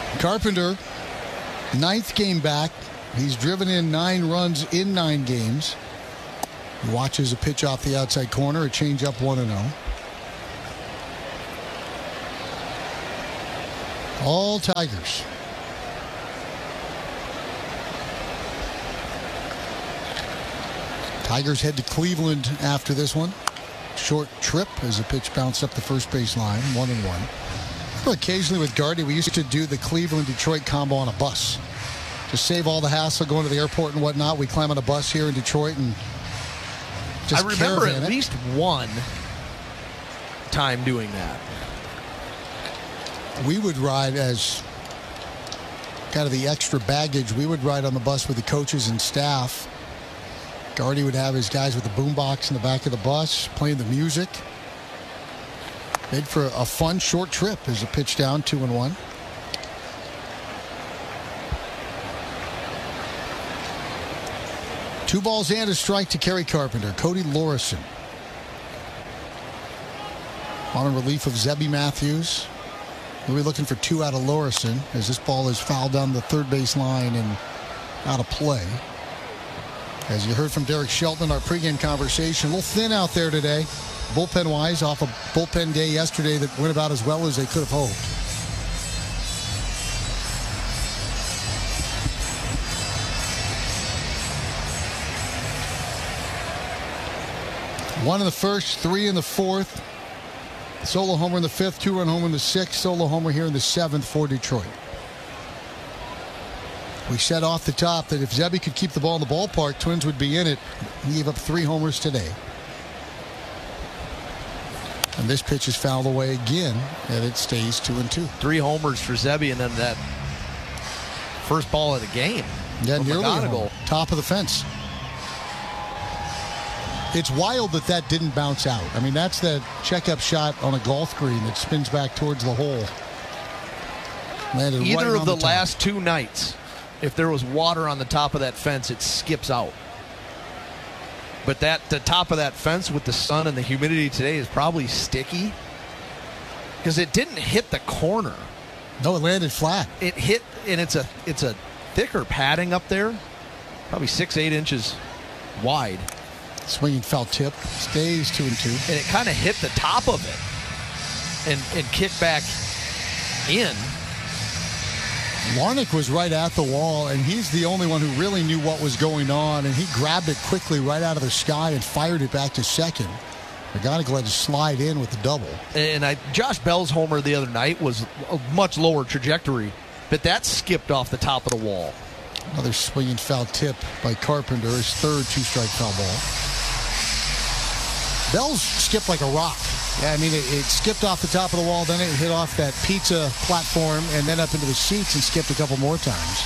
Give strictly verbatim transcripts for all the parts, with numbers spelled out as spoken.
Carpenter, ninth game back. He's driven in nine runs in nine games. He watches a pitch off the outside corner, a changeup one and oh. All Tigers. Tigers head to Cleveland after this one. Short trip as a pitch bounced up the first base line, one and one. Well, occasionally with Gardy, we used to do the Cleveland-Detroit combo on a bus. To save all the hassle going to the airport and whatnot, we climb on a bus here in Detroit and just I remember caravan at it. least one time doing that. We would ride as kind of the extra baggage. We would ride on the bus with the coaches and staff. Gardy would have his guys with the boombox in the back of the bus playing the music. Made for a fun short trip as a pitch down, two and one. Two balls and a strike to Kerry Carpenter. Cody Lorison on relief of Zebby Matthews. We'll be looking for two out of Lorison as this ball is fouled down the third base line and out of play. As you heard from Derek Shelton, our pregame conversation, a little thin out there today, bullpen-wise, off a bullpen day yesterday that went about as well as they could have hoped. One in the first, three in the fourth. Solo homer in the fifth, two-run homer in the sixth, solo homer here in the seventh for Detroit. We said off the top that if Zebby could keep the ball in the ballpark, Twins would be in it. He gave up three homers today. And this pitch is fouled away again, and it stays two and two. Three homers for Zebby, and then that first ball of the game. Yeah, nearly a homer. Top of the fence. It's wild that that didn't bounce out. I mean, that's that checkup shot on a golf green that spins back towards the hole. Landed Either right of the, the last two nights, if there was water on the top of that fence, it skips out. But that the top of that fence with the sun and the humidity today is probably sticky because it didn't hit the corner. No, it landed flat. It hit, and it's a it's a thicker padding up there, probably six eight inches wide. Swinging foul tip, stays two and two, and it kind of hit the top of it and and kicked back in. Larnach was right at the wall, and he's the only one who really knew what was going on, and he grabbed it quickly right out of the sky and fired it back to second. McGonigal had to slide in with the double. And I, Josh Bell's homer the other night was a much lower trajectory, but that skipped off the top of the wall. Another swinging foul tip by Carpenter, his third two-strike foul ball. Bell's skipped like a rock. Yeah, I mean, it, it skipped off the top of the wall, then it hit off that pizza platform, and then up into the seats and skipped a couple more times.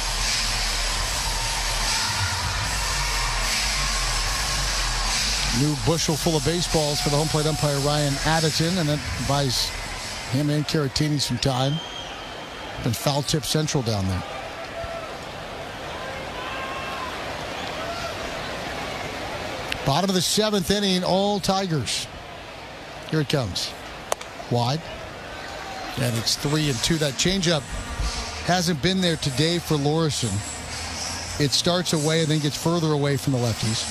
New bushel full of baseballs for the home plate umpire, Ryan Addison, and that buys him and Caratini some time. Been foul tip central down there. Bottom of the seventh inning, all Tigers. Here it comes. Wide. And it's three and two. That changeup hasn't been there today for Lorison. It starts away and then gets further away from the lefties.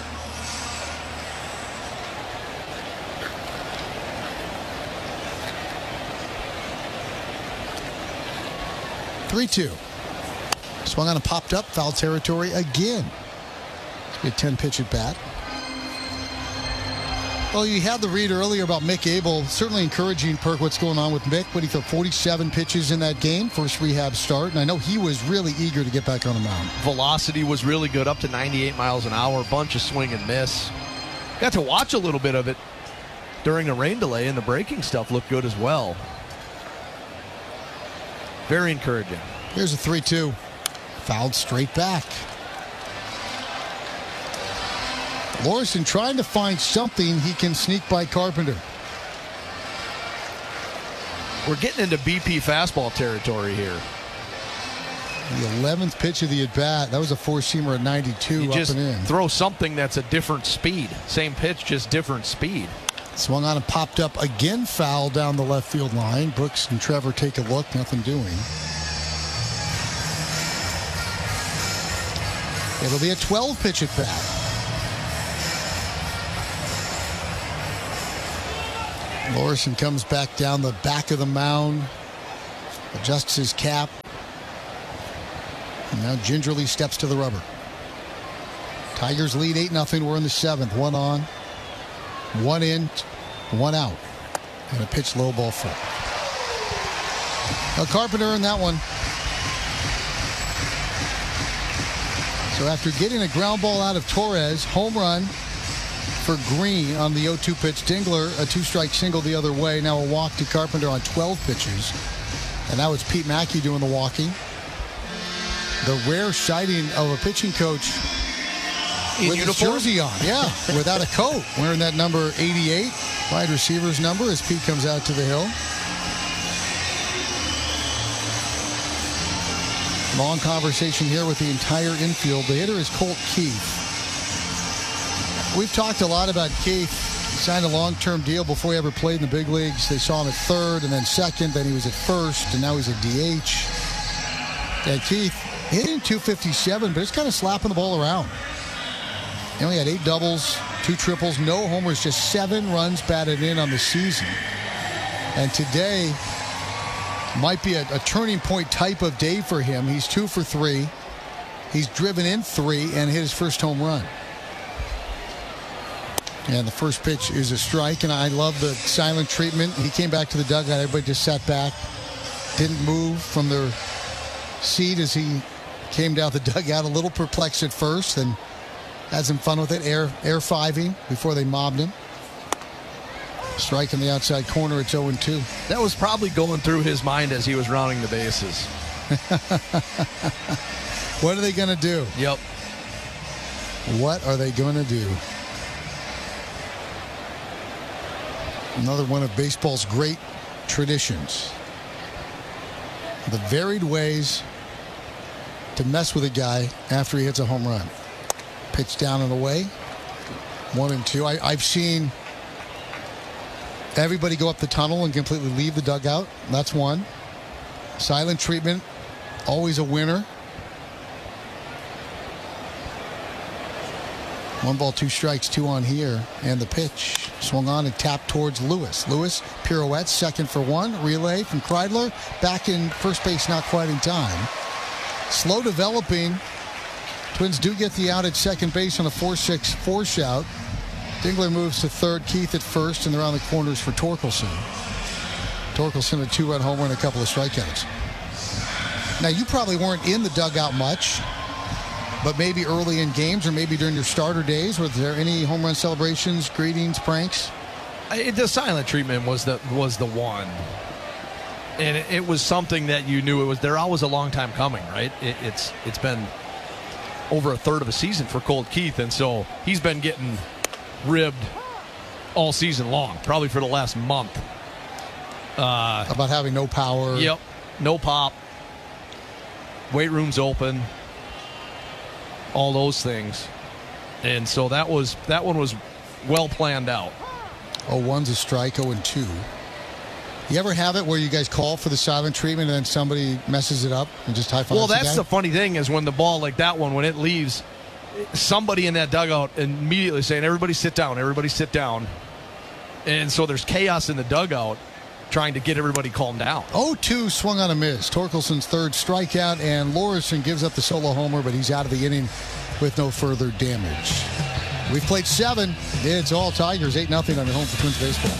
three two. Swung on and popped up. Foul territory again. It's a ten pitch at bat. Well, you had the read earlier about Mick Abel. Certainly encouraging, Perk, what's going on with Mick. What he threw forty-seven pitches in that game, first rehab start. And I know he was really eager to get back on the mound. Velocity was really good, up to ninety-eight miles an hour. Bunch of swing and miss. Got to watch a little bit of it during a rain delay, and the breaking stuff looked good as well. Very encouraging. Here's a three two. Fouled straight back. Lorison trying to find something he can sneak by Carpenter. We're getting into B P fastball territory here. The eleventh pitch of the at-bat. That was a four-seamer at ninety-two, you up just and in. Throw something that's a different speed. Same pitch, just different speed. Swung on and popped up again, foul down the left field line. Brooks and Trevor take a look, nothing doing. It'll be a twelve pitch at bat. Lorison comes back down the back of the mound, adjusts his cap, and now gingerly steps to the rubber. Tigers lead eight nothing. We're in the seventh. One on, one in, one out. And a pitch low, ball four. Now Carpenter in that one. So after getting a ground ball out of Torres, home run for Green on the oh two pitch. Dingler, a two-strike single the other way. Now a walk to Carpenter on twelve pitches. And now it's Pete Mackey doing the walking. The rare sighting of a pitching coach in with uniform? his jersey on. Yeah, without a coat. Wearing that number eighty-eight, wide receiver's number as Pete comes out to the hill. Long conversation here with the entire infield. The hitter is Colt Keith. We've talked a lot about Keith. He signed a long-term deal before he ever played in the big leagues. They saw him at third and then second. Then he was at first, and now he's a D H. And Keith hitting two fifty-seven, but it's kind of slapping the ball around. He only had eight doubles, two triples, no homers, just seven runs batted in on the season. And today might be a, a turning point type of day for him. He's two for three. He's driven in three and hit his first home run. And the first pitch is a strike, and I love the silent treatment. He came back to the dugout. Everybody just sat back, didn't move from their seat as he came down the dugout, a little perplexed at first, and had some fun with it, air air fiving before they mobbed him. Strike in the outside corner, it's oh and two. That was probably going through his mind as he was rounding the bases. What are they going to do? Yep. What are they going to do? Another one of baseball's great traditions. The varied ways to mess with a guy after he hits a home run. Pitch down and away. One and two. I, I've seen everybody go up the tunnel and completely leave the dugout. That's one. Silent treatment. Always a winner. One ball, two strikes, two on here. And the pitch swung on and tapped towards Lewis. Lewis pirouettes, second for one. Relay from Kreidler. Back in first base, not quite in time. Slow developing. Twins do get the out at second base on a four six force out. Dingler moves to third, Keith at first, and they're on the corners for Torkelson. Torkelson a two-run homer and a couple of strikeouts. Now, you probably weren't in the dugout much, but maybe early in games or maybe during your starter days, was there any home run celebrations, greetings, pranks? I, the silent treatment was the was the one. And it, it was something that you knew it was, they're always a long time coming, right? It, it's It's been over a third of a season for Colt Keith, and so he's been getting ribbed all season long, probably for the last month. Uh, About having no power. Yep, no pop, weight room's open, all those things, and so that was that one was well planned out. oh one's a strike, oh and two. You ever have it where you guys call for the silent treatment and then somebody messes it up and just high fives Well, the that's guy? the funny thing is when the ball like that one, when it leaves, somebody in that dugout immediately saying, everybody sit down, everybody sit down. And so there's chaos in the dugout trying to get everybody calmed down. oh two swung on a miss. Torkelson's third strikeout, and Lorison gives up the solo homer, but he's out of the inning with no further damage. We've played seven. It's all Tigers, eight nothing on your home for Twins baseball.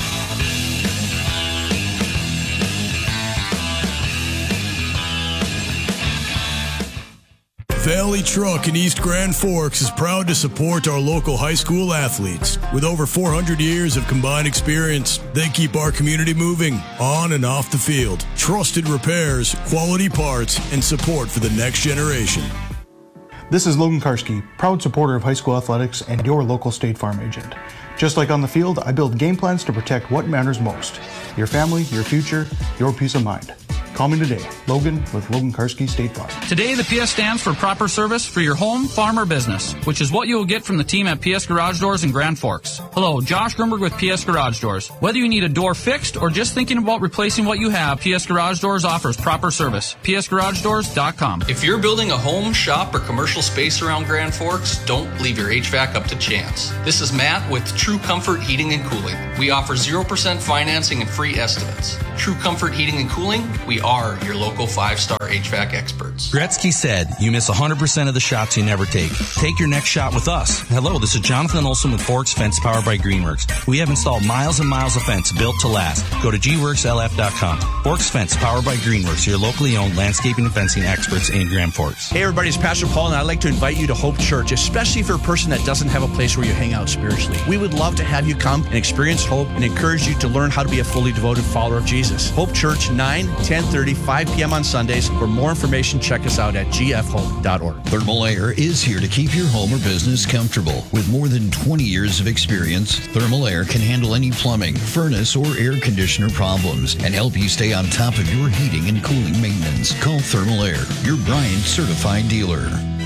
Valley Truck in East Grand Forks is proud to support our local high school athletes. With over four hundred years of combined experience, they keep our community moving on and off the field. Trusted repairs, quality parts, and support for the next generation. This is Logan Karski, proud supporter of high school athletics and your local State Farm agent. Just like on the field, I build game plans to protect what matters most. Your family, your future, your peace of mind. Call me today. Logan with Logan Karski State Farm. Today, the P S stands for proper service for your home, farm, or business, which is what you will get from the team at P S Garage Doors in Grand Forks. Hello, Josh Grimberg with P S Garage Doors. Whether you need a door fixed or just thinking about replacing what you have, P S Garage Doors offers proper service. P S garage doors dot com. If you're building a home, shop, or commercial space around Grand Forks, don't leave your H V A C up to chance. This is Matt with True Comfort Heating and Cooling. We offer zero percent financing and free estimates. True Comfort Heating and Cooling, we are your local five-star H V A C experts. Gretzky said, you miss one hundred percent of the shots you never take. Take your next shot with us. Hello, this is Jonathan Olson with Forks Fence, powered by Greenworks. We have installed miles and miles of fence built to last. Go to g works l f dot com. Forks Fence, powered by Greenworks, your locally owned landscaping and fencing experts in Grand Forks. Hey everybody, it's Pastor Paul, and I'd like to invite you to Hope Church, especially if you're a person that doesn't have a place where you hang out spiritually. We would love to have you come and experience hope and encourage you to learn how to be a fully devoted follower of Jesus. Hope Church, nine, ten thirty, five p.m. on Sundays. For more information, check us out at g f hope dot org. Thermal Air is here to keep your home or business comfortable. With more than twenty years of experience, Thermal Air can handle any plumbing, furnace, or air conditioner problems and help you stay on top of your heating and cooling maintenance. Call Thermal Air, your Bryant certified dealer.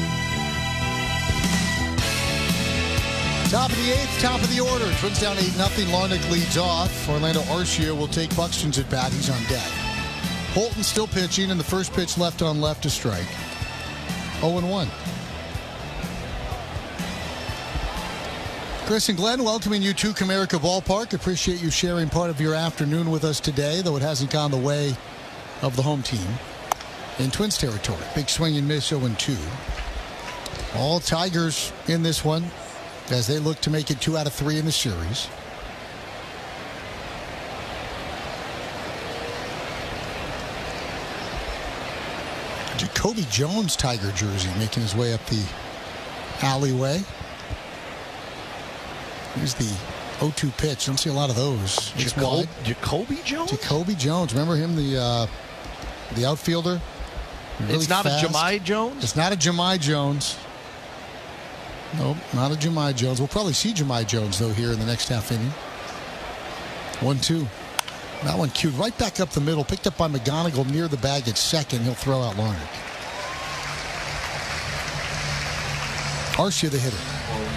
Top of the eighth, top of the order. Twins down eight nothing. Larnach leads off. Orlando Arcia will take Buxton's at bat. He's on deck. Holton still pitching, and the first pitch left on left to strike. oh and one. Chris and Glenn, welcoming you to Comerica Ballpark. Appreciate you sharing part of your afternoon with us today, though it hasn't gone the way of the home team in Twins territory. Big swing and miss, oh and two. All Tigers in this one as they look to make it two out of three in the series. Jacoby Jones Tiger jersey making his way up the alleyway. Here's the oh two pitch. Don't see a lot of those. It's Jacob, wide. Jacoby Jones? Jacoby Jones. Remember him, the uh, the outfielder? Really it's not fast. a Jahmai Jones? It's not a Jahmai Jones. Nope, not a Jahmai Jones. We'll probably see Jahmai Jones, though, here in the next half inning. one two. That one cued right back up the middle. Picked up by McGonigal near the bag at second. He'll throw out Larnach. Arcia the hitter.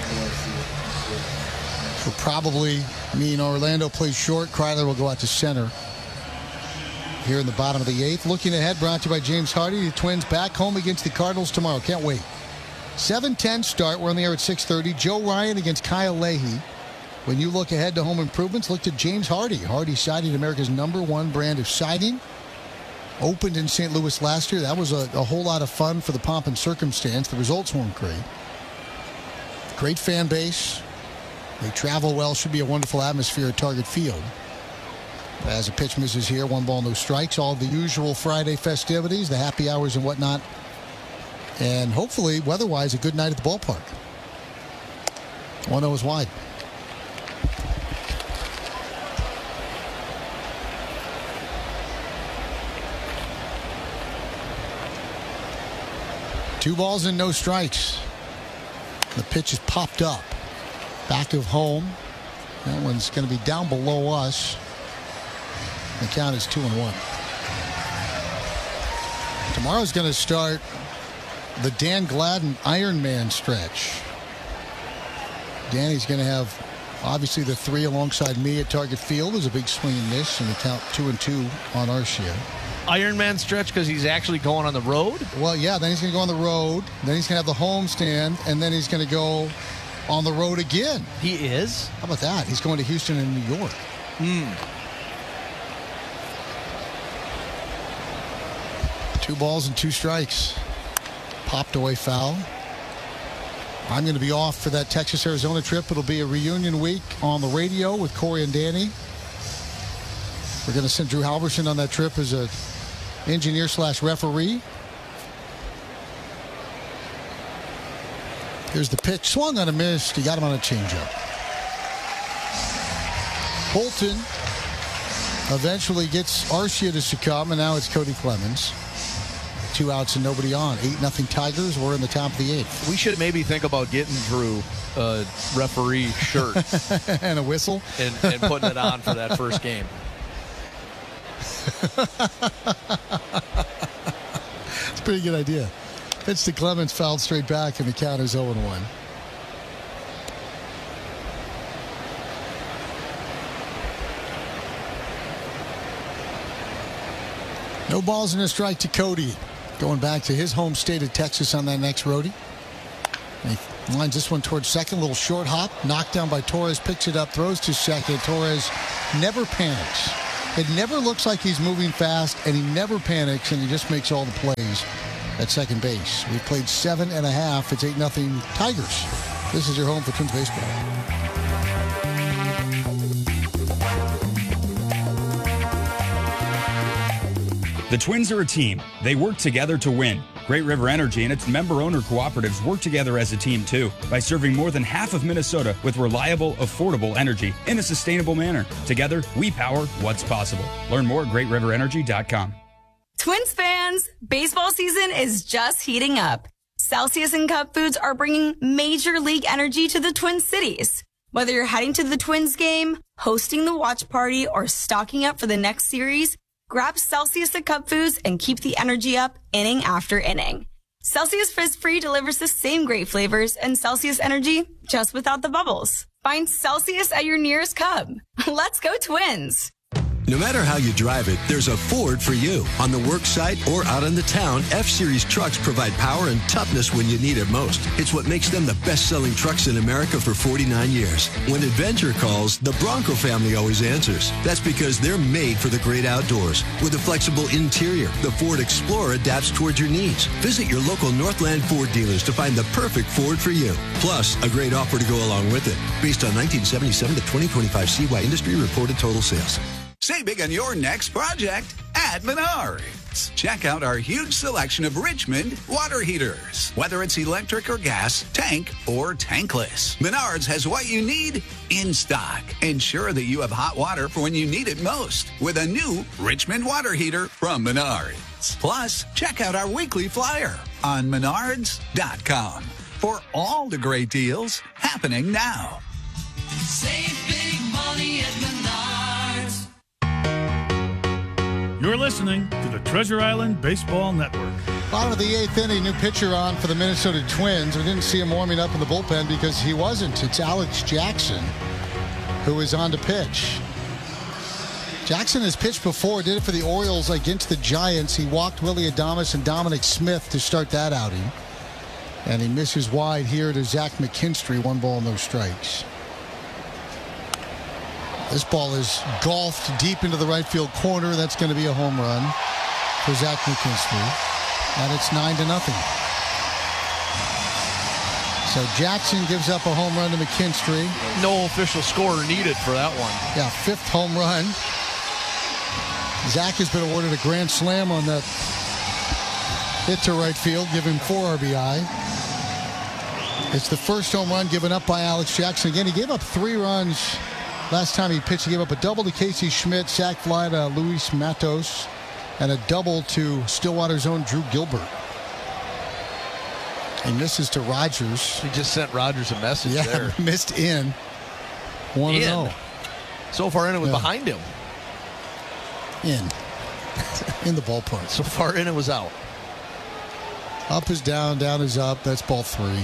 Will probably mean Orlando plays short. Kryler will go out to center here in the bottom of the eighth. Looking ahead, brought to you by James Hardy. The Twins back home against the Cardinals tomorrow. Can't wait. seven ten start. We're on the air at six thirty. Joe Ryan against Kyle Leahy. When you look ahead to home improvements, look to James Hardy. Hardy Siding, America's number one brand of siding. Opened in Saint Louis last year. That was a, a whole lot of fun for the pomp and circumstance. The results weren't great. Great fan base. They travel well. Should be a wonderful atmosphere at Target Field. As a pitch misses here, one ball, no strikes. All the usual Friday festivities, the happy hours and whatnot. And hopefully, weather-wise, a good night at the ballpark. one oh is wide. Two balls and no strikes. The pitch is popped up. Back of home. That one's going to be down below us. The count is two and one. Tomorrow's going to start the Dan Gladden Ironman stretch. Danny's going to have obviously the three alongside me at Target Field. There's a big swing and miss, and the count two and two on Arcia. Ironman stretch because he's actually going on the road? Well, yeah, then he's going to go on the road. Then he's going to have the homestand, and then he's going to go on the road again. He is? How about that? He's going to Houston and New York. Hmm. Two balls and two strikes. Popped away foul. I'm going to be off for that Texas-Arizona trip. It'll be a reunion week on the radio with Corey and Danny. We're going to send Drew Halverson on that trip as a engineer slash referee. Here's the pitch. Swung on a miss. He got him on a changeup. Holton eventually gets Arcia to succumb, and now it's Cody Clemens. Two outs and nobody on. eight nothing Tigers. We're in the top of the eighth. We should maybe think about getting Drew a referee shirt. And a whistle. And, and putting it on for that first game. pretty good idea. Pitch to Clemens, fouled straight back, and the count is oh and one. No balls and a strike to Cody. Going back to his home state of Texas on that next roadie. He lines this one towards second. Little short hop. Knocked down by Torres. Picks it up. Throws to second. Torres never panics. It never looks like he's moving fast, and he never panics, and he just makes all the plays at second base. We played seven and a half. It's eight nothing Tigers. This is your home for Twins baseball. The Twins are a team. They work together to win. Great River Energy and its member-owner cooperatives work together as a team, too, by serving more than half of Minnesota with reliable, affordable energy in a sustainable manner. Together, we power what's possible. Learn more at great river energy dot com. Twins fans, baseball season is just heating up. Celsius and Cup Foods are bringing Major League energy to the Twin Cities. Whether you're heading to the Twins game, hosting the watch party, or stocking up for the next series, grab Celsius at Cup Foods and keep the energy up inning after inning. Celsius Frizz-Free delivers the same great flavors and Celsius energy just without the bubbles. Find Celsius at your nearest Cub. Let's go Twins! No matter how you drive it, there's a Ford for you. On the work site or out in the town, F-Series trucks provide power and toughness when you need it most. It's what makes them the best-selling trucks in America for forty-nine years. When adventure calls, the Bronco family always answers. That's because they're made for the great outdoors. With a flexible interior, the Ford Explorer adapts towards your needs. Visit your local Northland Ford dealers to find the perfect Ford for you. Plus, a great offer to go along with it. Based on nineteen seventy-seven to twenty twenty-five C Y industry reported total sales. Save big on your next project at Menards. Check out our huge selection of Richmond water heaters. Whether it's electric or gas, tank or tankless, Menards has what you need in stock. Ensure that you have hot water for when you need it most with a new Richmond water heater from Menards. Plus, check out our weekly flyer on menards dot com for all the great deals happening now. Save big money at Menards. You're listening to the Treasure Island Baseball Network. Bottom of the eighth inning, new pitcher on for the Minnesota Twins. We didn't see him warming up in the bullpen because he wasn't. It's Alex Jackson who is on to pitch. Jackson has pitched before, did it for the Orioles against the Giants. He walked Willie Adames and Dominic Smith to start that outing. And he misses wide here to Zach McKinstry. One ball, no strikes. This ball is golfed deep into the right field corner. That's going to be a home run for Zach McKinstry. And it's nine to nothing. So Jackson gives up a home run to McKinstry. No official score needed for that one. Yeah, fifth home run. Zach has been awarded a grand slam on that hit to right field, giving four R B I. It's the first home run given up by Alex Jackson. Again, he gave up three runs last time he pitched. He gave up a double to Casey Schmidt, sac fly to Luis Matos, and a double to Stillwater's own Drew Gilbert. He misses to Rogers. He just sent Rogers a message yeah, there. Missed in. one and oh. So far in, it was yeah. behind him. In. In the ballpark. So far in, it was out. Up is down, down is up. That's ball three.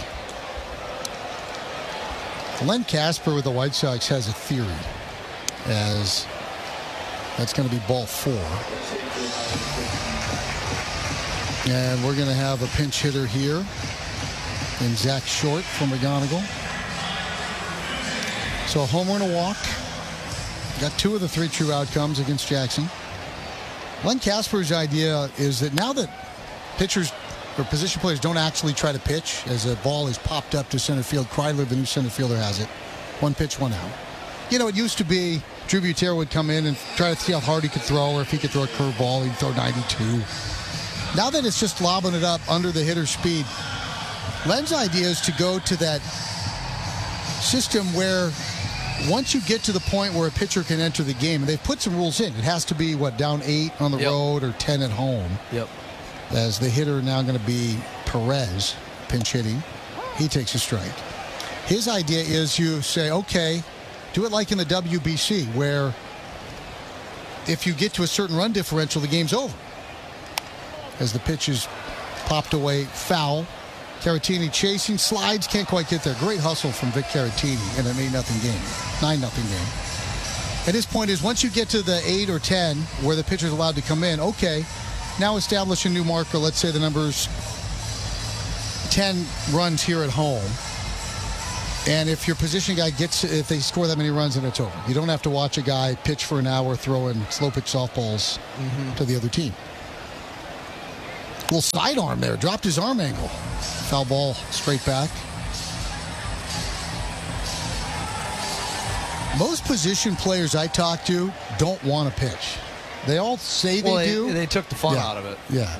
Len Casper with the White Sox has a theory, as that's going to be ball four. And we're going to have a pinch hitter here in Zach Short from McGonigal. So a homer and a walk. Got two of the three true outcomes against Jackson. Len Casper's idea is that now that pitchers or position players don't actually try to pitch, as a ball is popped up to center field, Kreidler, the new center fielder, has it. One pitch, one out. You know, it used to be Drew Butera would come in and try to see how hard he could throw, or if he could throw a curveball, he'd throw ninety-two. Now that it's just lobbing it up under the hitter's speed, Len's idea is to go to that system where once you get to the point where a pitcher can enter the game, and they've put some rules in. It has to be, what, down eight on the yep. road or ten at home. Yep. As the hitter now going to be Perez, pinch hitting. He takes a strike. His idea is you say, okay, do it like in the W B C, where if you get to a certain run differential, the game's over. As the pitch is Popped away, foul. Caratini chasing, slides, can't quite get there. Great hustle from Vic Caratini in an eight nothing game, nine nothing game. At this point is once you get to the eight or ten where the pitcher's allowed to come in, okay, now establish a new marker. Let's say the number's ten runs here at home. And if your position guy gets, if they score that many runs, then it's over. You don't have to watch a guy pitch for an hour throwing slow pitch softballs mm-hmm. to the other team. Little sidearm there, dropped his arm angle. Foul ball straight back. Most position players I talk to don't want to pitch. They all say well, they, they do. They took the fun yeah. out of it. Yeah.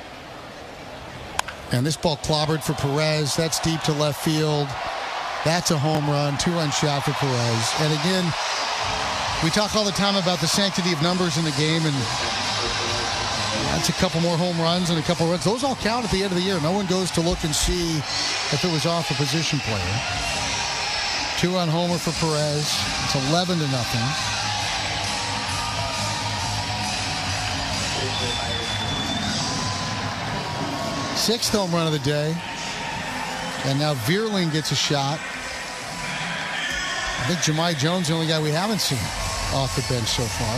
And this ball clobbered for Perez. That's deep to left field. That's a home run, two-run shot for Perez. And again, we talk all the time about the sanctity of numbers in the game, and that's a couple more home runs and a couple runs. Those all count at the end of the year. No one goes to look and see if it was off a position player. Two-run homer for Perez. It's eleven to nothing. Sixth home run of the day. And now Vierling gets a shot. I think Jahmai Jones, the only guy we haven't seen off the bench so far.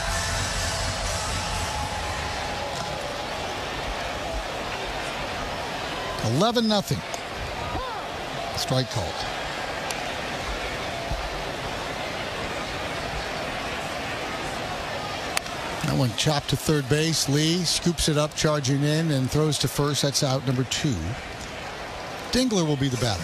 eleven nothing. Strike called. That one chopped to third base. Lee scoops it up, charging in, and throws to first. That's out number two. Dingler will be the batter.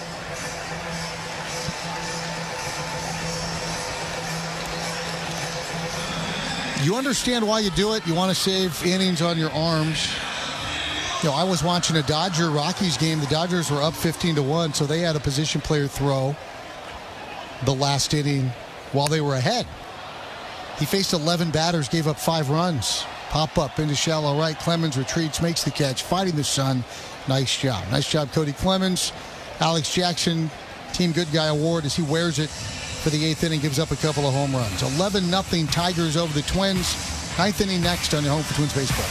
You understand why you do it. You want to save innings on your arms. You know, I was watching a Dodger Rockies game. The Dodgers were up fifteen to one, so they had a position player throw the last inning while they were ahead. He faced eleven batters, gave up five runs. Pop up into shallow right. Clemens retreats, makes the catch, fighting the sun. Nice job. Nice job, Cody Clemens. Alex Jackson, Team Good Guy Award as he wears it for the eighth inning, gives up a couple of home runs. eleven nothing Tigers over the Twins. Ninth inning next on your home for Twins baseball.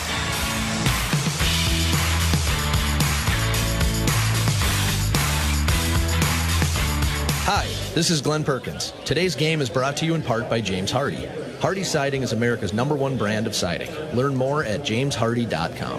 Hi, this is Glenn Perkins. Today's game is brought to you in part by James Hardy. Hardy Siding is America's number one brand of siding. Learn more at james hardy dot com.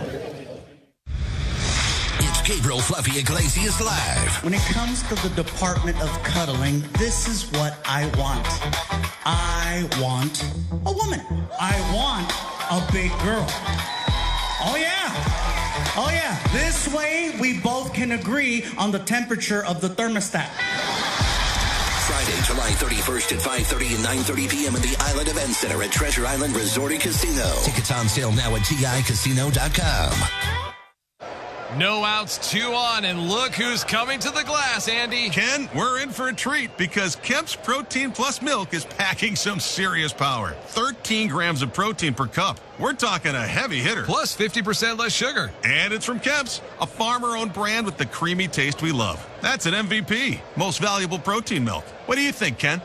Gabriel Fluffy Iglesias live. When it comes to the department of cuddling, this is what I want. I want a woman. I want a big girl. Oh yeah. Oh yeah. This way we both can agree on the temperature of the thermostat. Friday, July thirty-first at five thirty and nine thirty p.m. in the Island Event Center at Treasure Island Resort and Casino. Tickets on sale now at T I casino dot com. No outs, two on, and look who's coming to the glass, Andy. Ken, we're in for a treat because Kemp's Protein Plus Milk is packing some serious power. thirteen grams of protein per cup. We're talking a heavy hitter. Plus fifty percent less sugar. And it's from Kemp's, a farmer-owned brand with the creamy taste we love. That's an M V P, most valuable protein milk. What do you think, Ken?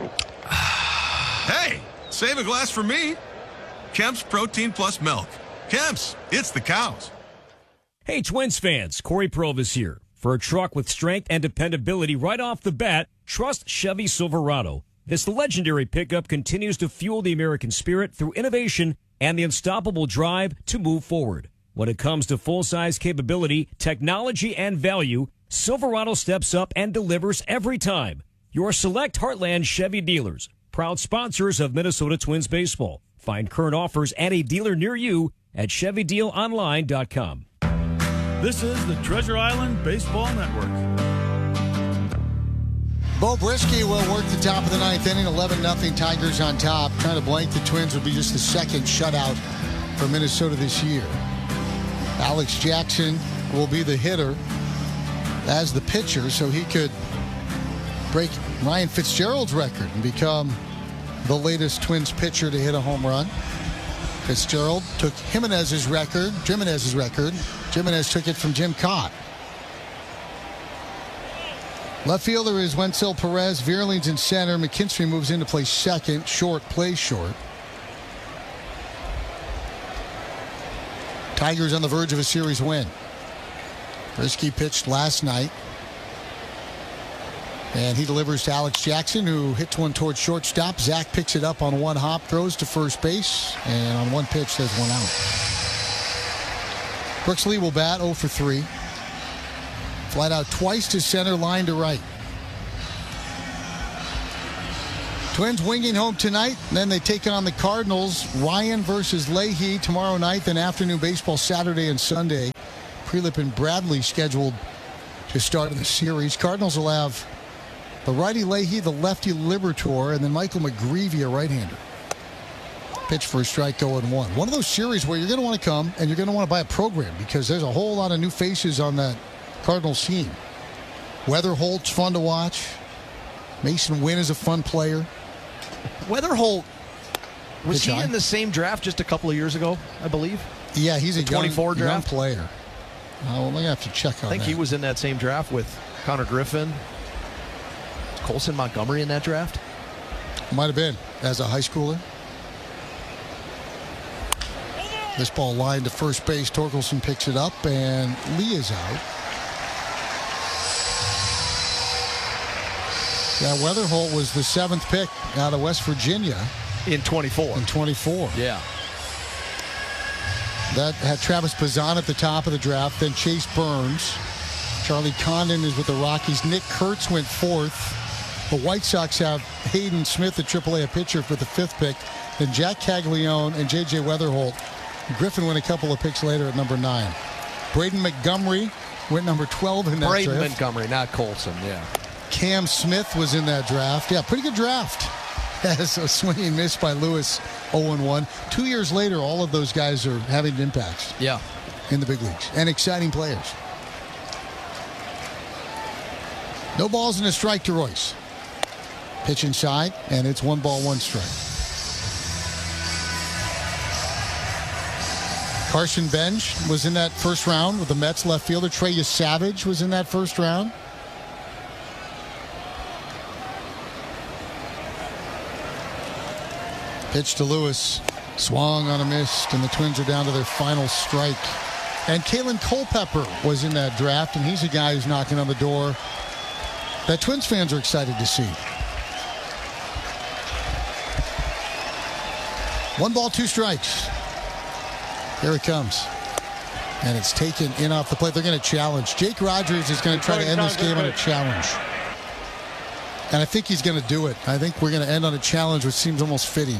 Hey, save a glass for me. Kemp's Protein Plus Milk. Kemp's, it's the cows. Hey, Twins fans, Corey Provis here. For a truck with strength and dependability right off the bat, trust Chevy Silverado. This legendary pickup continues to fuel the American spirit through innovation and the unstoppable drive to move forward. When it comes to full-size capability, technology, and value, Silverado steps up and delivers every time. Your select Heartland Chevy dealers, proud sponsors of Minnesota Twins baseball. Find current offers and a dealer near you at chevy deal online dot com. This is the Treasure Island Baseball Network. Bo Brisky will work the top of the ninth inning. eleven nothing Tigers on top. Trying to blank the Twins would be just the second shutout for Minnesota this year. Alex Jackson will be the hitter as the pitcher, so he could break Ryan Fitzgerald's record and become the latest Twins pitcher to hit a home run. Fitzgerald took Jimenez's record, Jimenez's record. Jimenez took it from Jim Cott. Left fielder is Wenzel Perez. Vierling's in center. McKinstry moves in to play second. Short plays short. Tigers on the verge of a series win. Risky pitched last night. And he delivers to Alex Jackson, who hits one towards shortstop. Zach picks it up on one hop, throws to first base, and on one pitch, there's one out. Brooks Lee will bat oh for three. Flied out twice to center, line to right. Twins winging home tonight. Then they take on the Cardinals. Ryan versus Leahy tomorrow night. Then afternoon baseball Saturday and Sunday. Prelip and Bradley scheduled to start in the series. Cardinals will have the righty Leahy, the lefty Liberatore, and then Michael McGreevy, a right-hander. Pitch for a strike, oh and one. One of those series where you're going to want to come and you're going to want to buy a program because there's a whole lot of new faces on that Cardinals team. Weatherholt's fun to watch. Mason Wynn is a fun player. Weatherholt, was Pitch he high. in the same draft just a couple of years ago, I believe? Yeah, he's a The twenty-four young, young draft player. Oh, well, I'm going to have to check on I think that. he was in that same draft with Connor Griffin. Was Colson Montgomery in that draft? Might have been as a high schooler. This ball lined to first base. Torkelson picks it up, and Lee is out. Yeah, Weatherholt was the seventh pick out of West Virginia. In twenty-four. In twenty-four. Yeah. That had Travis Pazan at the top of the draft, then Chase Burns. Charlie Condon is with the Rockies. Nick Kurtz went fourth. The White Sox have Hayden Smith, the triple A pitcher, for the fifth pick. Then Jack Caglione and J J Weatherholt. Griffin went a couple of picks later at number nine. Braden Montgomery went number twelve in that Braden draft. Montgomery, not Colson, yeah. Cam Smith was in that draft. Yeah, pretty good draft. As a swinging miss by Lewis, oh and one. Two years later, all of those guys are having impacts. Yeah. In the big leagues. And exciting players. No balls and a strike to Royce. Pitch inside, and it's one ball, one strike. Carson Bench was in that first round with the Mets left fielder. Trey Savage was in that first round. Pitch to Lewis. Swung on a miss, and the Twins are down to their final strike. And Kalen Culpepper was in that draft, and he's a guy who's knocking on the door that Twins fans are excited to see. One ball, two strikes. Here it comes. And it's taken in off the plate. They're going to challenge. Jake Rogers is going to try to end this game on a challenge. And I think he's going to do it. I think we're going to end on a challenge, which seems almost fitting.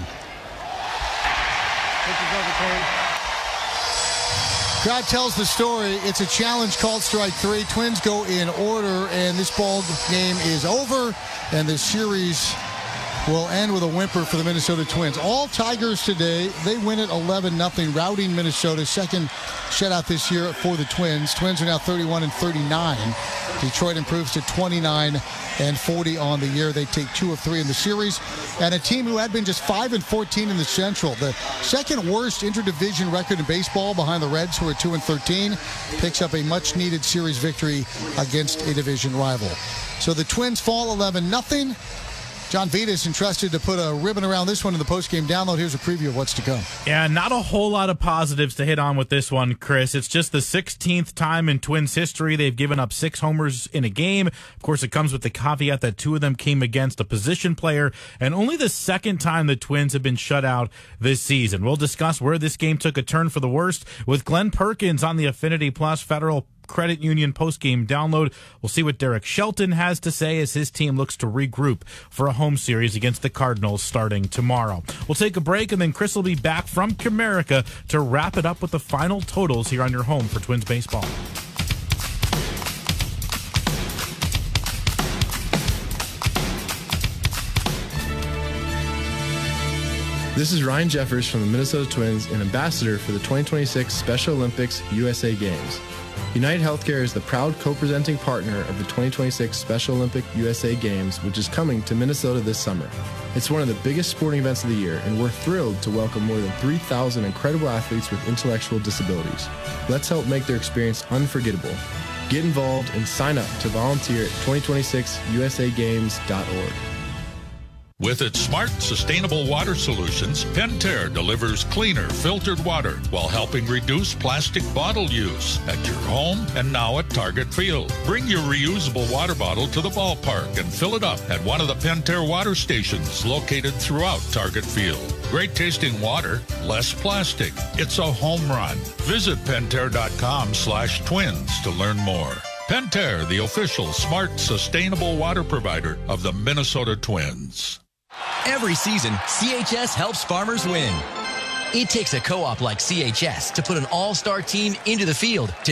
Crowd tells the story. It's a challenge called strike three. Twins go in order, and this ball game is over, and the series will end with a whimper for the Minnesota Twins. All Tigers today. They win it eleven nothing, routing Minnesota. Second shutout this year for the Twins. Twins are now thirty-one and thirty-nine. Detroit improves to twenty-nine and forty on the year. They take two of three in the series. And a team who had been just five and fourteen in the Central, the second worst interdivision record in baseball behind the Reds, who are two and thirteen, picks up a much-needed series victory against a division rival. So the Twins fall eleven nothing. John Vitas entrusted to put a ribbon around this one in the postgame download. Here's a preview of what's to come. Yeah, not a whole lot of positives to hit on with this one, Chris. It's just the sixteenth time in Twins history they've given up six homers in a game. Of course, it comes with the caveat that two of them came against a position player, and only the second time the Twins have been shut out this season. We'll discuss where this game took a turn for the worst with Glenn Perkins on the Affinity Plus Federal Credit Union postgame download. We'll see what Derek Shelton has to say as his team looks to regroup for a home series against the Cardinals starting tomorrow. We'll take a break, and then Chris will be back from Comerica to wrap it up with the final totals here on your home for Twins baseball. This is Ryan Jeffers from the Minnesota Twins and ambassador for the twenty twenty-six Special Olympics U S A Games. United Healthcare is the proud co-presenting partner of the twenty twenty-six Special Olympic U S A Games, which is coming to Minnesota this summer. It's one of the biggest sporting events of the year, and we're thrilled to welcome more than three thousand incredible athletes with intellectual disabilities. Let's help make their experience unforgettable. Get involved and sign up to volunteer at twenty twenty-six U S A games dot org. With its smart, sustainable water solutions, Pentair delivers cleaner, filtered water while helping reduce plastic bottle use at your home and now at Target Field. Bring your reusable water bottle to the ballpark and fill it up at one of the Pentair water stations located throughout Target Field. Great tasting water, less plastic. It's a home run. Visit Pentair.com slash twins to learn more. Pentair, the official smart, sustainable water provider of the Minnesota Twins. Every season, C H S helps farmers win. It takes a co-op like C H S to put an all-star team into the field to